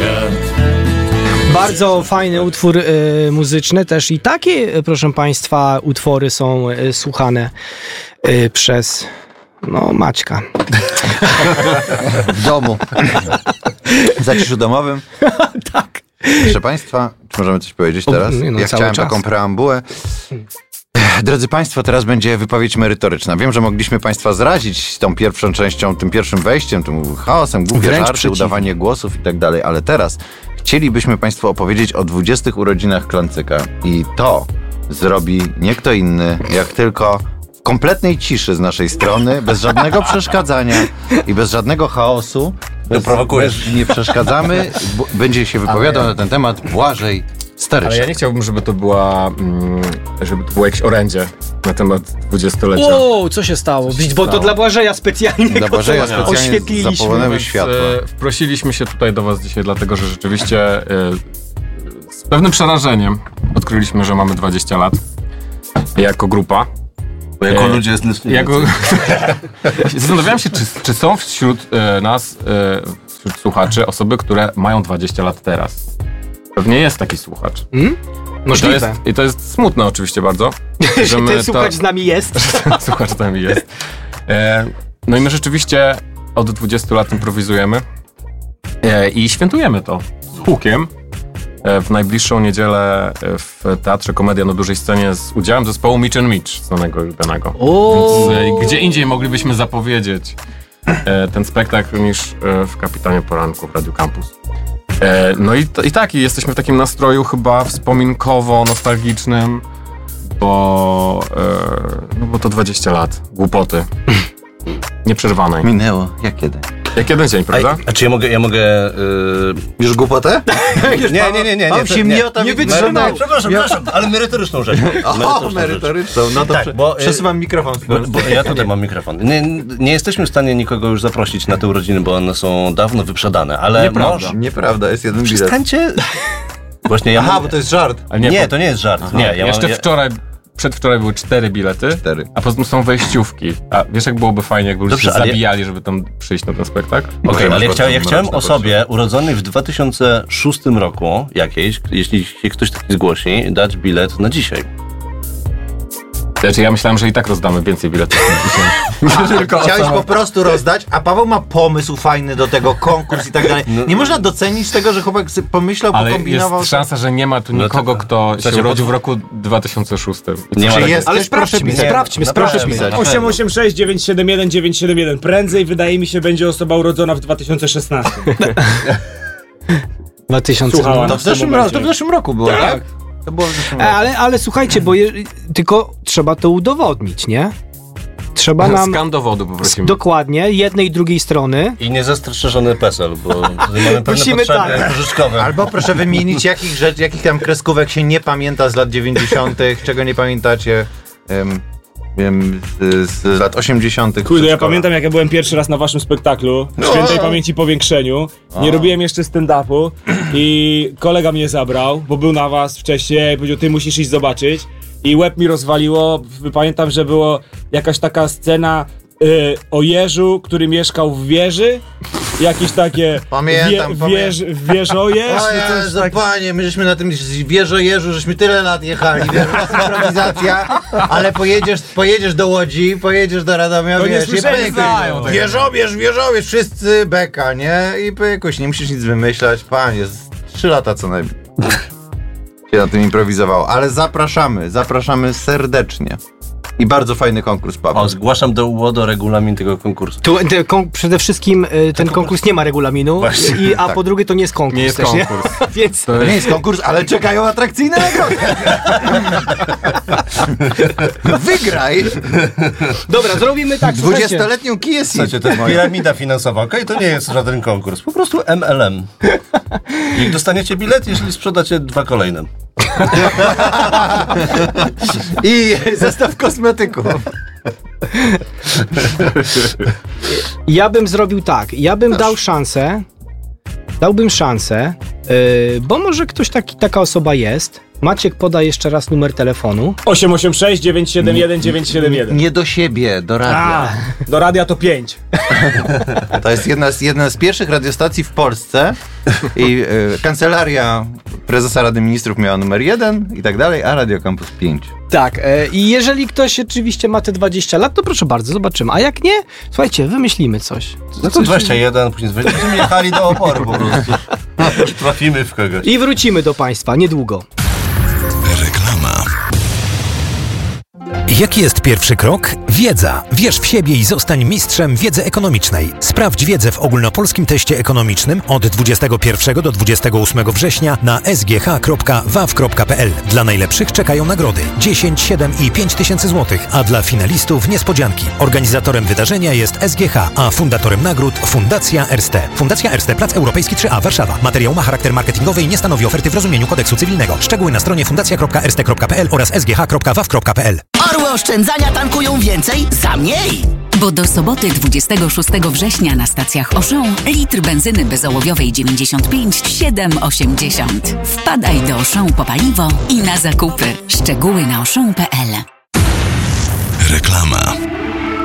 świat. Bardzo fajny utwór muzyczny też i takie, proszę Państwa, utwory są słuchane przez Maćka. W domu. W zaciszu domowym. Tak. Proszę Państwa, czy możemy coś powiedzieć teraz? Ja chciałem taką preambułę. Drodzy Państwo, teraz będzie wypowiedź merytoryczna. Wiem, że mogliśmy Państwa zrazić tą pierwszą częścią, tym pierwszym wejściem, tym chaosem, głupie żarty, udawanie głosów i tak dalej, ale teraz chcielibyśmy Państwu opowiedzieć o 20 urodzinach Klancyka. I to zrobi nie kto inny, jak tylko w kompletnej ciszy z naszej strony, bez żadnego przeszkadzania i bez żadnego chaosu. Nie przeszkadzamy. Będzie się wypowiadał na ten temat Błażej Staryszek. Ale ja nie chciałbym, żeby to było jakieś orędzie na temat 20-lecia. O, co się stało? Bo to dla Błażeja specjalnie. Dla Błażeja specjalnie oświetliliśmy. zapłonęły światła. Wprosiliśmy się tutaj do was dzisiaj, dlatego że rzeczywiście z pewnym przerażeniem odkryliśmy, że mamy 20 lat jako grupa. Bo jako ludzie jest Zastanawiałem się, czy są wśród nas, wśród słuchaczy, osoby, które mają 20 lat teraz. Pewnie jest taki słuchacz. Możliwe. I to jest smutne oczywiście bardzo. Że ten słuchacz z nami jest. Słuchacz z nami jest. No i my rzeczywiście od 20 lat improwizujemy i świętujemy to z hukiem. W najbliższą niedzielę w Teatrze Komedia na dużej scenie z udziałem zespołu Mitch & Mitch, znanego już danego. Więc gdzie indziej moglibyśmy zapowiedzieć ten spektakl niż w Kapitanie Poranku w Radiu Campus. No i tak, jesteśmy w takim nastroju chyba wspominkowo-nostalgicznym, bo to 20 lat głupoty nieprzerwanej. Minęło, jak kiedy? Jak jeden dzień, prawda? A czy ja mogę już głupotę? Nie. Pan się miota, nie wytrzymał. Przepraszam, ale merytoryczną rzecz. Merytoryczną. No to tak, bo przesuwam mikrofon. Bo ja tutaj mam mikrofon. Nie jesteśmy w stanie nikogo już zaprosić na te urodziny, bo one są dawno wyprzedane, ale Nieprawda, jest jeden bilet. Przestańcie. Właśnie bo to jest żart. Nie, to nie jest żart. Przedwczoraj były 4 bilety, a poza tym są wejściówki. A wiesz, jak byłoby fajnie, jakby ludzie się zabijali, żeby tam przyjść na ten spektakl? Okej, ale ja chciałem osobie urodzonej w 2006 roku jeśli się ktoś taki zgłosi, dać bilet na dzisiaj. Znaczy, ja myślałem, że i tak rozdamy więcej biletów. Chciałeś po prostu rozdać, a Paweł ma pomysł fajny do tego, konkurs i tak dalej. Nie można docenić tego, że chłopak pomyślał, pokombinował. Ale jest szansa, że nie ma tu nikogo, kto się urodził w roku 2006. Ale sprawdźmy. 886 971 971. Prędzej, wydaje mi się, będzie osoba urodzona w 2016. 2000. To w zeszłym roku było, tak? To było w zeszłym roku. Ale słuchajcie, bo tylko trzeba to udowodnić, nie? Trzeba nam... Skan dowodu poprosimy. Dokładnie, jednej i drugiej strony. I niezastrzeżony PESEL, bo tutaj mamy pewne potrzeby pożyczkowe. Albo proszę wymienić, jakich tam kreskówek się nie pamięta z lat 90., czego nie pamiętacie. Z lat 80. Kurde, ja pamiętam, jak ja byłem pierwszy raz na waszym spektaklu, w świętej pamięci powiększeniu. Nie robiłem jeszcze stand-upu i kolega mnie zabrał, bo był na was wcześniej i powiedział, ty musisz iść zobaczyć. I łeb mi rozwaliło. Pamiętam, że było jakaś taka scena o jeżu, który mieszkał w wieży. Jakieś takie wieżojeż. Panie, my żeśmy na tym wieżojeżu, żeśmy tyle lat jechali, improwizacja, ale pojedziesz do Łodzi, pojedziesz do Radomia, wieżowierz, wszyscy beka, nie? I jakoś nie musisz nic wymyślać, panie, 3 lata co najmniej się na tym improwizowało, ale zapraszamy serdecznie. I bardzo fajny konkurs, Paweł. Zgłaszam do UODO regulamin tego konkursu. Przede wszystkim ten konkurs nie ma regulaminu, po drugie to nie jest konkurs. Nie jest konkurs. Więc... To nie jest konkurs, ale czekają atrakcyjne nagrody. Wygraj! Dobra, zrobimy tak. 20-letnią Kia Ceed. To jest piramida finansowa, to nie jest żaden konkurs. Po prostu MLM. I dostaniecie bilet, jeśli sprzedacie 2 kolejne. I zestaw kosmetyków. Ja bym zrobił tak. Ja bym dałbym szansę, bo może taka osoba jest, Maciek poda jeszcze raz numer telefonu. 886 971 971. Nie do siebie, do radia. Do radia to 5. To jest jedna z pierwszych radiostacji w Polsce i kancelaria prezesa Rady Ministrów miała numer 1 i tak dalej, a Radio Campus 5. Tak, i jeżeli ktoś oczywiście ma te 20 lat, to proszę bardzo, zobaczymy. A jak nie, słuchajcie, wymyślimy coś. No to 21, później będziemy jechali do oporu po prostu. Trafimy w kogoś. I wrócimy do Państwa niedługo. Reklama. Jaki jest pierwszy krok? Wiedza. Wierz w siebie i zostań mistrzem wiedzy ekonomicznej. Sprawdź wiedzę w ogólnopolskim teście ekonomicznym od 21 do 28 września na sgh.waw.pl. Dla najlepszych czekają nagrody 10, 7 i 5 tysięcy złotych, a dla finalistów niespodzianki. Organizatorem wydarzenia jest SGH, a fundatorem nagród Fundacja Erste. Fundacja Erste, Plac Europejski 3A, Warszawa. Materiał ma charakter marketingowy i nie stanowi oferty w rozumieniu kodeksu cywilnego. Szczegóły na stronie fundacja.erste.pl oraz sgh.waw.pl. Orły oszczędzania tankują więcej za mniej! Bo do soboty 26 września na stacjach Auchan litr benzyny bezołowiowej 95 7,80. Wpadaj do Auchan po paliwo i na zakupy. Szczegóły na auchan.pl.